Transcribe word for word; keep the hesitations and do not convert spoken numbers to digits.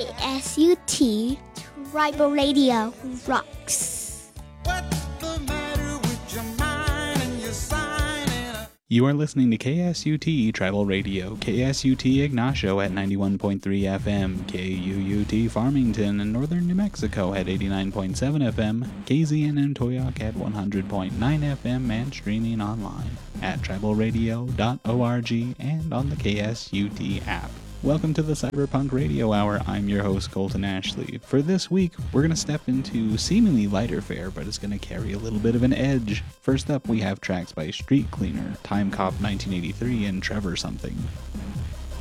K S U T Tribal Radio rocks. What's the matter with your mind and your sign and a- You are listening to K S U T Tribal Radio, K S U T Ignacio at ninety-one point three F M, K U U T Farmington in northern New Mexico at eighty-nine point seven F M, K Z N in Toyoak at one hundred point nine F M, and streaming online at tribal radio dot org and on the K S U T app. Welcome to the Cyberpunk Radio Hour. I'm your host, Colton Ashley. For this week, we're going to step into seemingly lighter fare, but it's going to carry a little bit of an edge. First up, we have tracks by Street Cleaner, Time Cop nineteen eighty-three, and Trevor Something.